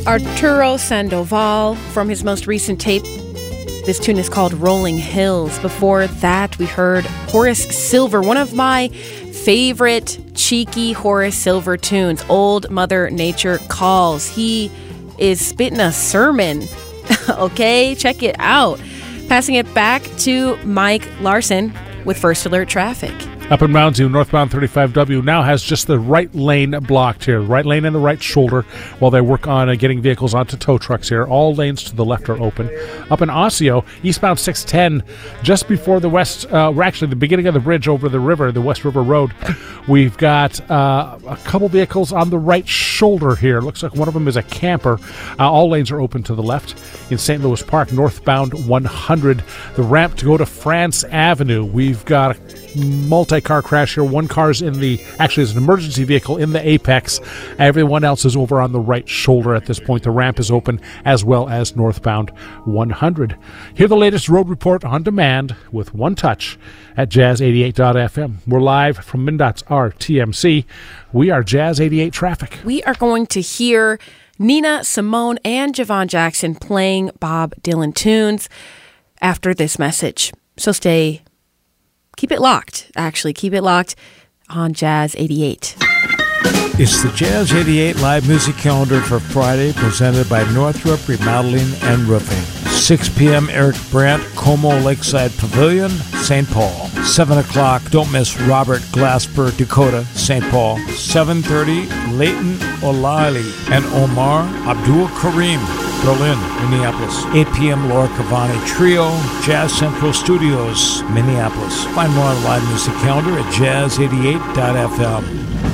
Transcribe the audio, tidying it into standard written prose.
Arturo Sandoval from his most recent tape. This tune is called Rolling Hills. Before that, we heard Horace Silver, one of my favorite cheeky Horace Silver tunes, Old Mother Nature Calls. He is spitting a sermon. Okay, check it out. Passing it back to Mike Larson with First Alert Traffic. Up in Mounds View, northbound 35W now has just the right lane blocked here. Right lane and the right shoulder while they work on getting vehicles onto tow trucks here. All lanes to the left are open. Up in Osseo, eastbound 610, just before the the beginning of the bridge over the river, the West River Road, we've got a couple vehicles on the right shoulder here. Looks like one of them is a camper. All lanes are open to the left. In St. Louis Park, northbound 100, the ramp to go to France Avenue. We've got a multi-car crash here. One car's it's an emergency vehicle in the apex. Everyone else is over on the right shoulder at this point. The ramp is open as well as northbound 100. Hear the latest road report on demand with One Touch at Jazz88.fm. We're live from MnDOT's RTMC. We are Jazz 88 Traffic. We are going to hear Nina Simone and Javon Jackson playing Bob Dylan tunes after this message. So keep it locked on Jazz 88. It's the Jazz 88 live music calendar for Friday, presented by Northrop Remodeling and Roofing. 6 p.m., Eric Brandt, Como Lakeside Pavilion, St. Paul. 7 o'clock, don't miss Robert Glasper, Dakota, St. Paul. 7:30, Leighton O'Leary and Omar Abdul Karim, Berlin, Minneapolis. 8 p.m., Laura Cavani Trio, Jazz Central Studios, Minneapolis. Find more on the live music calendar at jazz88.fm.